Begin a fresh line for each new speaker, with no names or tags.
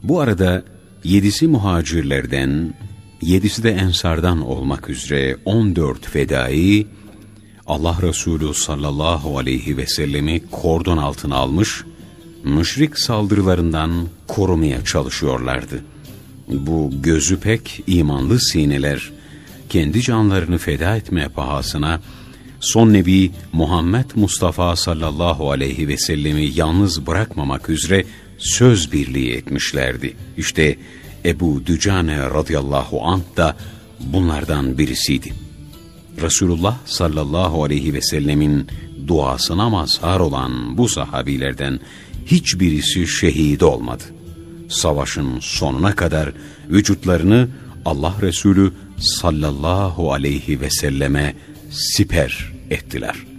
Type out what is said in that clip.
Bu arada 7'si muhacirlerden, 7'si de ensardan olmak üzere 14 fedai, Allah Resulü sallallahu aleyhi ve sellemi kordon altına almış, müşrik saldırılarından korumaya çalışıyorlardı. Bu gözü pek imanlı sineler, kendi canlarını feda etme pahasına, son Nebi Muhammed Mustafa sallallahu aleyhi ve sellemi yalnız bırakmamak üzere söz birliği etmişlerdi. İşte Ebu Dücane radıyallahu anh da bunlardan birisiydi. Resulullah sallallahu aleyhi ve sellemin duasına mazhar olan bu sahabilerden hiçbirisi şehit olmadı. Savaşın sonuna kadar vücutlarını Allah Resulü sallallahu aleyhi ve selleme siper ettiler.